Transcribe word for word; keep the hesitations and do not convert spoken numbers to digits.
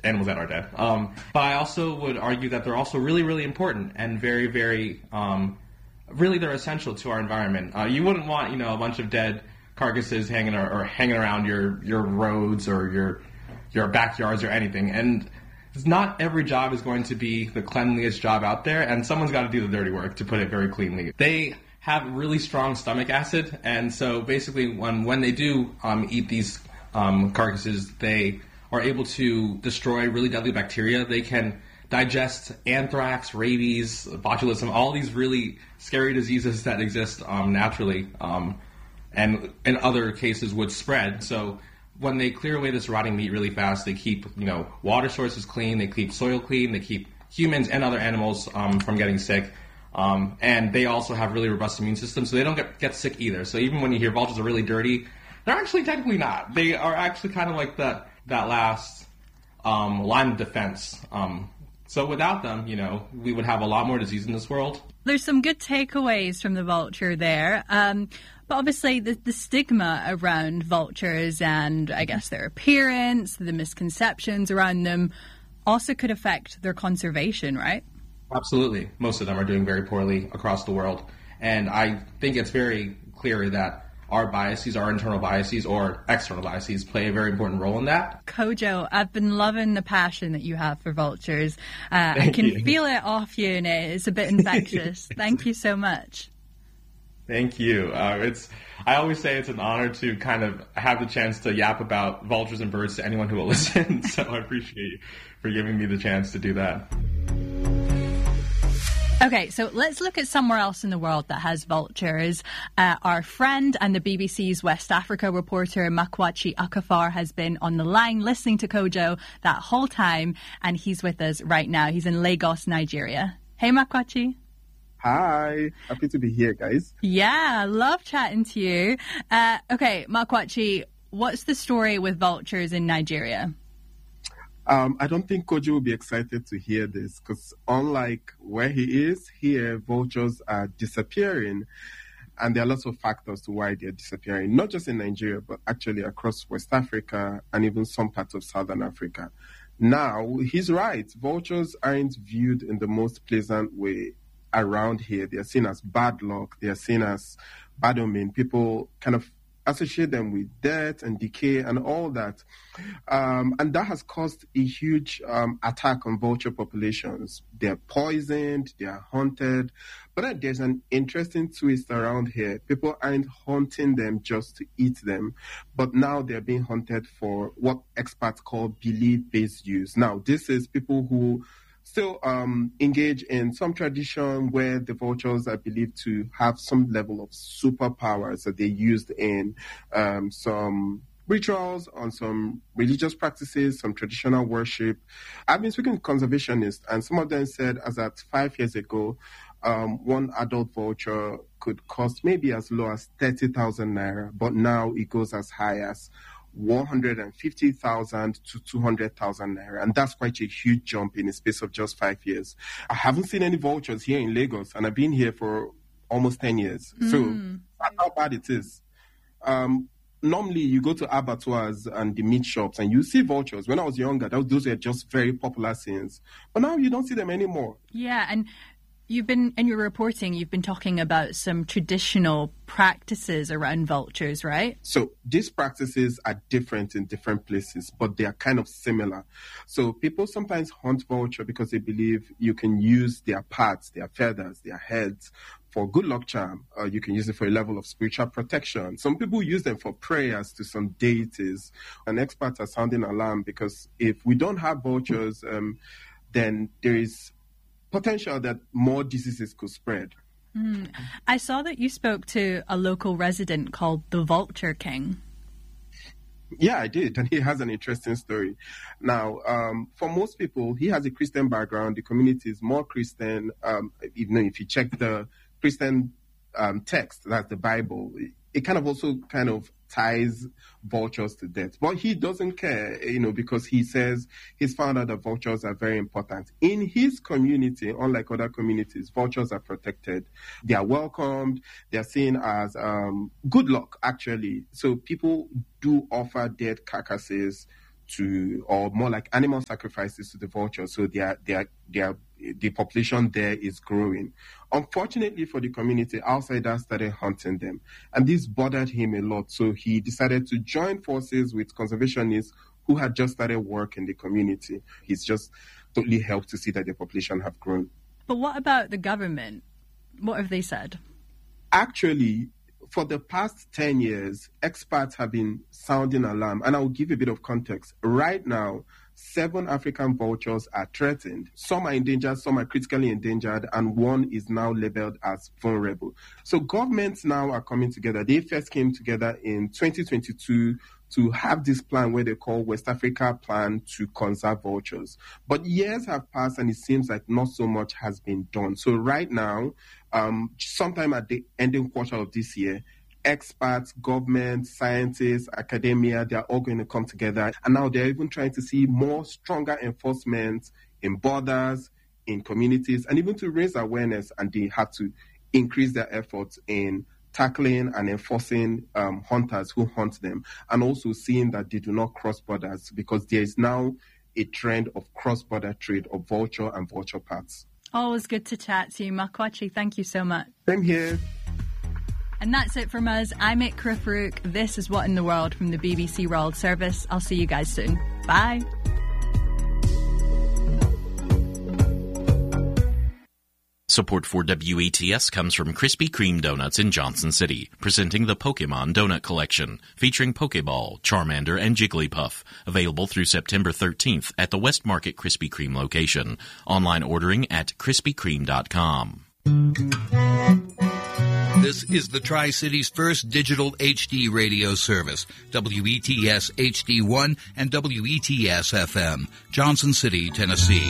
animals that are dead. Um, but I also would argue that they're also really, really important and very, very, um, really they're essential to our environment. Uh, you wouldn't want, you know, a bunch of dead carcasses hanging or, or hanging around your, your roads or your your backyards or anything. And not every job is going to be the cleanliest job out there, and someone's got to do the dirty work, to put it very cleanly. They have really strong stomach acid, and so basically when, when they do um, eat these um, carcasses, they are able to destroy really deadly bacteria. They can digest anthrax, rabies, botulism, all these really scary diseases that exist um, naturally, um, and in other cases would spread. So when they clear away this rotting meat really fast, they keep, you know, water sources clean, they keep soil clean, they keep humans and other animals um, from getting sick. Um, and they also have really robust immune systems, so they don't get, get sick either. So even when you hear vultures are really dirty, they're actually technically not. They are actually kind of like that, that last um, line of defense. Um, so without them, you know, we would have a lot more disease in this world. There's some good takeaways from the vulture there. Um, but obviously the, the stigma around vultures and I guess their appearance, the misconceptions around them also could affect their conservation, right? Absolutely. Most of them are doing very poorly across the world. And I think it's very clear that our biases, our internal biases or external biases play a very important role in that. Kojo, I've been loving the passion that you have for vultures. Uh, I can you. feel it off you and it's a bit infectious. Thank you so much. Thank you. Uh, it's. I always say it's an honor to kind of have the chance to yap about vultures and birds to anyone who will listen. So I appreciate you for giving me the chance to do that. Okay, so let's look at somewhere else in the world that has vultures. Uh, our friend and the B B C's West Africa reporter, Makwachi Akafar, has been on the line listening to Kojo that whole time, and he's with us right now. He's in Lagos, Nigeria. Hey, Makwachi. Hi, happy to be here, guys. Yeah, love chatting to you. Uh, okay, Makwachi, what's the story with vultures in Nigeria? Um, I don't think Kojo will be excited to hear this because unlike where he is, here vultures are disappearing. And there are lots of factors to why they're disappearing, not just in Nigeria, but actually across West Africa and even some parts of Southern Africa. Now, he's right. Vultures aren't viewed in the most pleasant way around here. They are seen as bad luck. They are seen as bad omen. People kind of associate them with death and decay and all that. Um, and that has caused a huge um, attack on vulture populations. They're poisoned, they are hunted. But uh, there's an interesting twist around here. People aren't hunting them just to eat them, but now they're being hunted for what experts call belief-based use. Now, this is people who still um, engage in some tradition where the vultures are believed to have some level of superpowers that they used in um, some rituals, on some religious practices, some traditional worship. I've been speaking to conservationists, and some of them said as at five years ago, um, one adult vulture could cost maybe as low as thirty thousand naira, but now it goes as high as one hundred fifty thousand to two hundred thousand naira. And that's quite a huge jump in the space of just five years. I haven't seen any vultures here in Lagos, and I've been here for almost ten years. Mm. So that's how bad it is. Um, normally, you go to abattoirs and the meat shops, and you see vultures. When I was younger, those, those were just very popular scenes. But now you don't see them anymore. Yeah, and you've been, in your reporting, you've been talking about some traditional practices around vultures, right? So these practices are different in different places, but they are kind of similar. So people sometimes hunt vulture because they believe you can use their parts, their feathers, their heads for good luck charm. Uh, you can use it for a level of spiritual protection. Some people use them for prayers to some deities. And experts are sounding alarm because if we don't have vultures, um, then there is potential that more diseases could spread. Mm. I saw that you spoke to a local resident called the Vulture King. Yeah, I did, and he has an interesting story. Now, um, for most people, he has a Christian background. The community is more Christian. Um, even though if you check the Christian um, text, that's the Bible, it, it kind of also kind of ties vultures to death. But he doesn't care, you know, because he says he's found out that vultures are very important. In his community, unlike other communities, vultures are protected. They are welcomed. They are seen as um, good luck, actually. So people do offer dead carcasses to, or more like animal sacrifices to the vultures. So they are, they are, they are, the population there is growing. Unfortunately for the community, outsiders started hunting them, and this bothered him a lot. So he decided to join forces with conservationists who had just started work in the community. He's just totally helped to see that the population have grown. But what about the government? What have they said? Actually, for the past ten years, experts have been sounding alarm, and I'll give a bit of context. Right now, seven African vultures are threatened. Some are endangered, some are critically endangered, and one is now labeled as vulnerable. So governments now are coming together. They first came together in twenty twenty-two to have this plan where they call West Africa Plan to Conserve Vultures. But years have passed, and it seems like not so much has been done. So right now, um, sometime at the ending quarter of this year, experts, government, scientists, academia, they're all going to come together. And now they're even trying to see more stronger enforcement in borders, in communities, and even to raise awareness. And they have to increase their efforts in tackling and enforcing um, hunters who hunt them, and also seeing that they do not cross borders, because there is now a trend of cross-border trade of vulture and vulture parts. Always good to chat to you, Makwachi. Thank you so much. Same here. And that's it from us. I'm Ikra Farouk. This is What in the World from the B B C World Service. I'll see you guys soon. Bye. Support for W E T S comes from Krispy Kreme Donuts in Johnson City, presenting the Pokemon Donut Collection, featuring Pokeball, Charmander, and Jigglypuff, available through September thirteenth at the West Market Krispy Kreme location. Online ordering at krispy kreme dot com. This is the Tri-Cities first digital H D radio service, W E T S H D one and W E T S F M, Johnson City, Tennessee.